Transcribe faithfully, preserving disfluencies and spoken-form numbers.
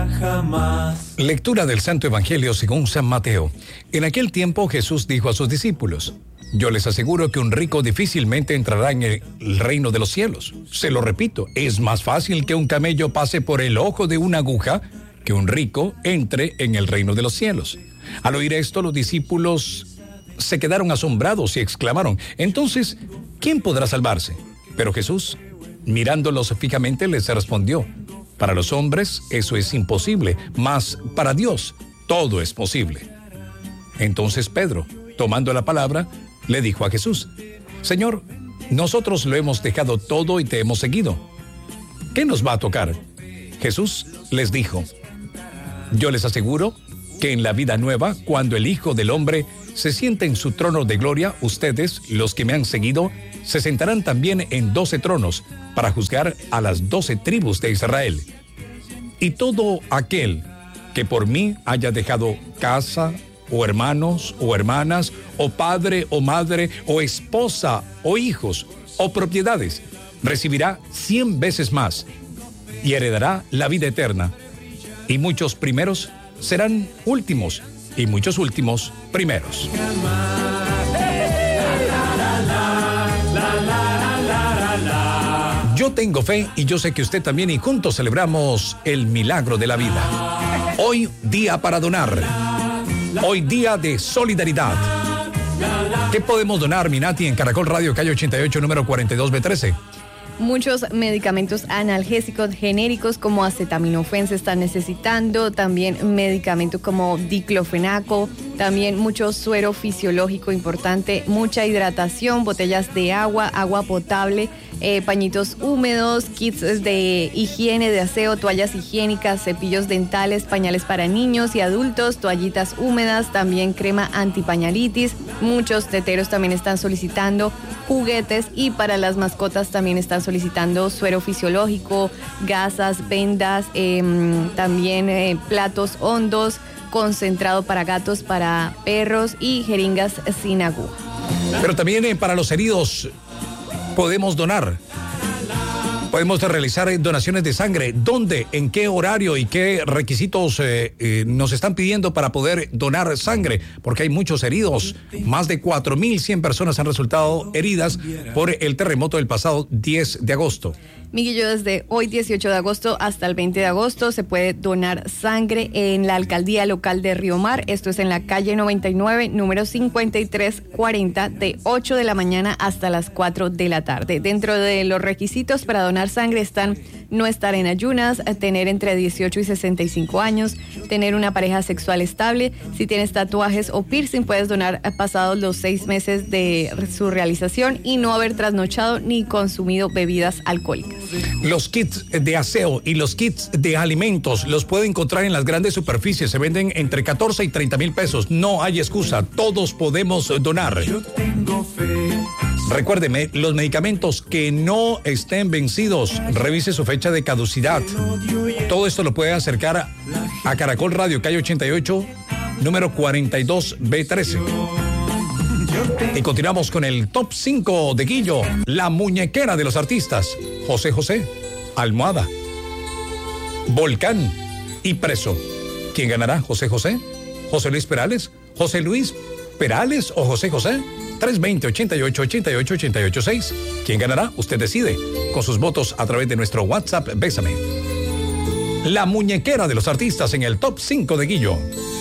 olvidará jamás. Lectura del Santo Evangelio según San Mateo. En aquel tiempo Jesús dijo a sus discípulos: yo les aseguro que un rico difícilmente entrará en el reino de los cielos. Se lo repito, es más fácil que un camello pase por el ojo de una aguja que un rico entre en el reino de los cielos. Al oír esto, los discípulos se quedaron asombrados y exclamaron: entonces, ¿quién podrá salvarse? Pero Jesús, mirándolos fijamente, les respondió: para los hombres eso es imposible, mas para Dios todo es posible. Entonces Pedro, tomando la palabra, le dijo a Jesús: Señor, nosotros lo hemos dejado todo y te hemos seguido. ¿Qué nos va a tocar? Jesús les dijo: yo les aseguro que en la vida nueva, cuando el Hijo del Hombre se siente en su trono de gloria, ustedes, los que me han seguido, se sentarán también en doce tronos para juzgar a las doce tribus de Israel. Y todo aquel que por mí haya dejado casa, o hermanos, o hermanas, o padre, o madre, o esposa, o hijos, o propiedades, recibirá cien veces más y heredará la vida eterna. Y muchos primeros serán últimos, y muchos últimos primeros. Yo tengo fe y yo sé que usted también, y juntos celebramos el milagro de la vida. Hoy, día para donar. Hoy, día de solidaridad. ¿Qué podemos donar, Minati, en Caracol Radio, calle ochenta y ocho, número cuarenta y dos B trece? Muchos medicamentos analgésicos genéricos como acetaminofén se están necesitando, también medicamentos como diclofenaco, también mucho suero fisiológico importante, mucha hidratación, botellas de agua, agua potable, eh, pañitos húmedos, kits de higiene, de aseo, toallas higiénicas, cepillos dentales, pañales para niños y adultos, toallitas húmedas, también crema antipañalitis. Muchos teteros también están solicitando juguetes, y para las mascotas también están solicitando suero fisiológico, gasas, vendas, eh, también eh, platos hondos, concentrado para gatos, para perros y jeringas sin aguja. Pero también eh, para los heridos podemos donar. Podemos realizar eh, donaciones de sangre. ¿Dónde, en qué horario y qué requisitos eh, eh, nos están pidiendo para poder donar sangre? Porque hay muchos heridos. Más de cuatro mil cien personas han resultado heridas por el terremoto del pasado diez de agosto. Miguelillo, desde hoy dieciocho de agosto hasta el veinte de agosto se puede donar sangre en la alcaldía local de Río Mar. Esto es en la calle noventa y nueve, número cincuenta y tres cuarenta, de ocho de la mañana hasta las cuatro de la tarde. Dentro de los requisitos para donar sangre están no estar en ayunas, tener entre dieciocho y sesenta y cinco años, tener una pareja sexual estable. Si tienes tatuajes o piercing, puedes donar pasados los seis meses de su realización y no haber trasnochado ni consumido bebidas alcohólicas. Los kits de aseo y los kits de alimentos los puede encontrar en las grandes superficies. Se venden entre catorce y treinta mil pesos. No hay excusa. Todos podemos donar. Yo tengo fe. Recuérdeme, los medicamentos que no estén vencidos, revise su fecha de caducidad. Todo esto lo puede acercar a, a Caracol Radio, calle ochenta y ocho, número cuarenta y dos B trece. Y continuamos con el top cinco de Guillo, la muñequera de los artistas. José José, Almohada, Volcán y Preso. ¿Quién ganará? ¿José José? ¿José Luis Perales? ¿José Luis Perales o José José? tres veinte, ochenta y ocho, ochenta y ocho, ochenta y ocho seis. ¿Quién ganará? Usted decide con sus votos a través de nuestro WhatsApp. Bésame. La muñequera de los artistas en el top cinco de Guillo.